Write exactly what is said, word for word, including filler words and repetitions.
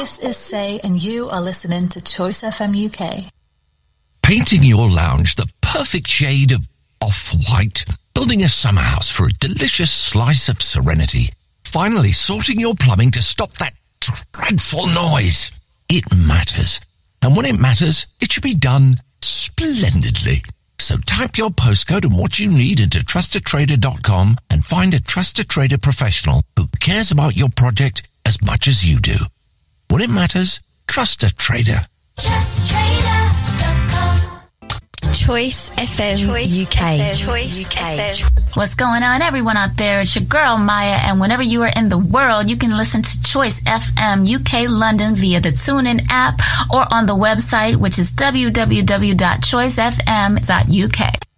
This is Say, and you are listening to Choice F M U K. Painting your lounge the perfect shade of off-white, building a summer house for a delicious slice of serenity, finally sorting your plumbing to stop that dreadful noise. It matters. And when it matters, it should be done splendidly. So type your postcode and what you need into trusted trader dot com and find a Trusted Trader professional who cares about your project as much as you do. When it matters, trust a trader. Trust Trader dot com. Choice F M Choice U K. F M. Choice U K. F M. What's going on, everyone out there? It's your girl, Maya, and whenever you are in the world, you can listen to Choice F M U K London via the TuneIn app or on the website, which is w w w dot choice f m dot u k.